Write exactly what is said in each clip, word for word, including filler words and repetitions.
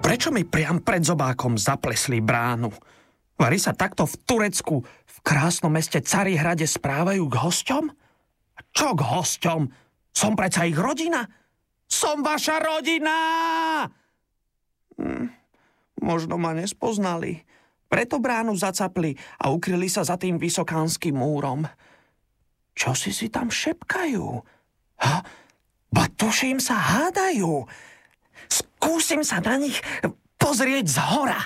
Prečo mi priam pred zobákom zaplesli bránu? Vari sa takto v Turecku, v krásnom meste Carihrade správajú k hosťom? Čo k hosťom? Som predsa ich rodina? Som vaša rodina! Hm, možno ma nespoznali. Preto bránu zacapli a ukryli sa za tým vysokánskym múrom. Čo si si tam šepkajú? Ha? Ba tuším sa hádajú. Skúsim sa na nich pozrieť zhora.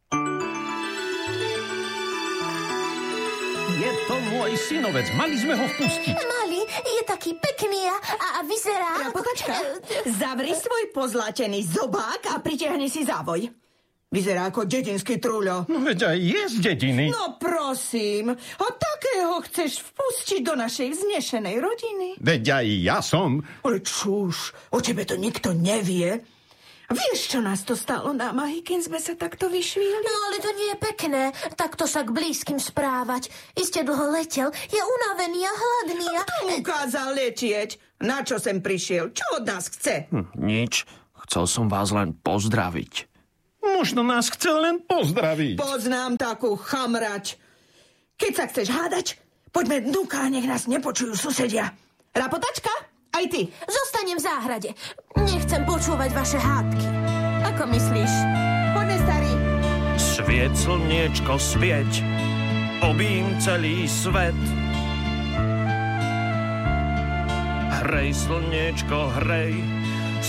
Je to môj synovec, mali sme ho vpustiť. Malý, je taký pekný a, a vyzerá... Počka, zavri svoj pozlatený zobák a pritiahni si závoj. Vyzerá ako dedinský trúľo. No veď aj je z dediny. No prosím, a takého chceš vpustiť do našej vznešenej rodiny? Veď aj ja som. Ale čuž, o tebe to nikto nevie. Vieš, čo nás to stalo námahy, kým sme sa takto vyšvihli? No ale to nie je pekné, takto sa k blízkym správať. Iste dlho letel, je unavený a hladný a... Kto mu ukázal letieť? Na čo sem prišiel? Čo od nás chce? Hm, nič, chcel som vás len pozdraviť. Možno nás chcel len pozdraviť. Poznám takú chamrať. Keď sa chceš hádať, poďme dnuka, nech nás nepočujú susedia. Rapotačka, aj ty. Zostanem v záhrade. Nechcem počúvať vaše hádky. Ako myslíš? Poďme, starý. Svieť, slniečko, svieť, obím celý svet. Hrej, slniečko, hrej,